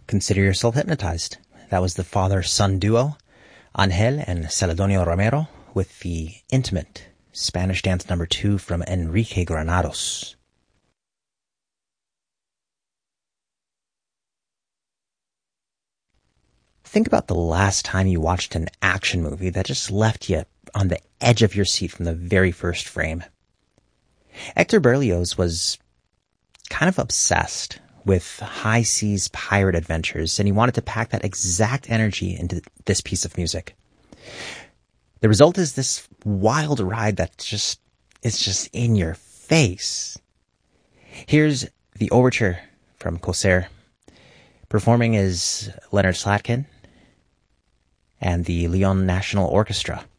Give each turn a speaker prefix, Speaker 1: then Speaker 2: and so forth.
Speaker 1: Consider yourself hypnotized. That was the father-son duo, Angel and Celedonio Romero, with the intimate Spanish dance number 2 from Enrique Granados. Think about the last time you watched an action movie that just left you on the edge of your seat from the very first frame. Hector Berlioz was kind of obsessed with high seas pirate adventures, and he wanted to pack that exact energy into this piece of music. The result is this wild ride that is just in your face. Here's the overture from Corsair. Performing is Leonard Slatkin and the Lyon National Orchestra.